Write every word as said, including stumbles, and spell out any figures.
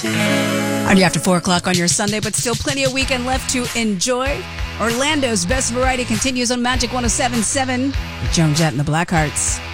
Already after four o'clock on your Sunday, but still plenty of weekend left to enjoy. Orlando's Best Variety continues on Magic one oh seven point seven. Joan Jett and the Blackhearts.